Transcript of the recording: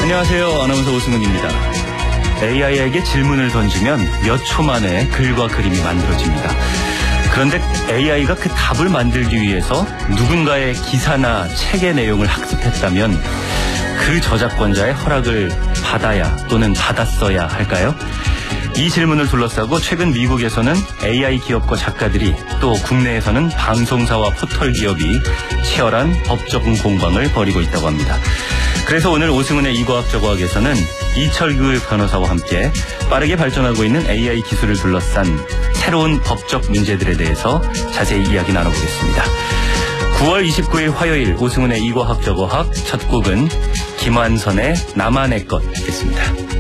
안녕하세요. 아나운서 오승훈입니다. AI에게 질문을 던지면 몇 초 만에 글과 그림이 만들어집니다. 그런데 AI가 그 답을 만들기 위해서 누군가의 기사나 책의 내용을 학습했다면 그 저작권자의 허락을 받아야 또는 받았어야 할까요? 이 질문을 둘러싸고 최근 미국에서는 AI 기업과 작가들이 또 국내에서는 방송사와 포털 기업이 치열한 법적 공방을 벌이고 있다고 합니다. 그래서 오늘 오승훈의 이과학저과학에서는 이철규 변호사와 함께 빠르게 발전하고 있는 AI 기술을 둘러싼 새로운 법적 문제들에 대해서 자세히 이야기 나눠보겠습니다. 9월 29일 화요일 오승훈의 이과학저과학 첫 곡은 김완선의 나만의 것 듣겠습니다.